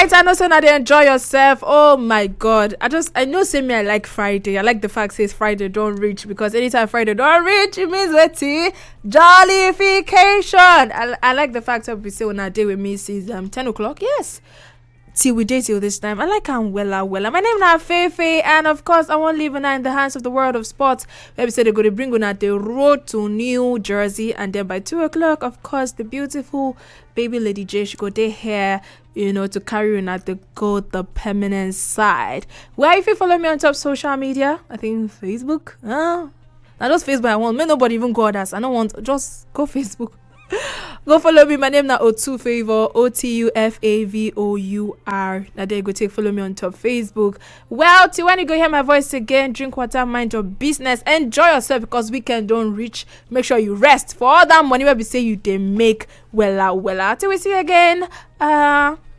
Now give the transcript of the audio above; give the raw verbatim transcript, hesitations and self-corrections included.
right, I know so now they enjoy yourself. Oh my god. I just I know say me I like Friday. I like the fact says Friday don't reach, because anytime Friday don't reach, it means what jollification. I, I like the fact that we say when I day with me since um ten o'clock. Yes. Till we day till this time. I like I'm wella wella. My name now Fefe, and of course I won't leave una in the hands of the world of sports. Where we say they go to bring una the road to New Jersey, and then by two o'clock, of course, the beautiful baby Lady J she go there here, you know, to carry una the go the permanent side. Where if you follow me on top social media, I think Facebook. Uh, now just Facebook I want. May nobody even go others. I don't want, just go Facebook. Go follow me. My name now Otu Favor, O T U F A V O U R. Now there you go, take follow me on top Facebook. Well, till when you go hear my voice again, drink water, mind your business, enjoy yourself, because weekend don't reach. Make sure you rest for all that money where we say you they make wella wella. Till we see you again. Uh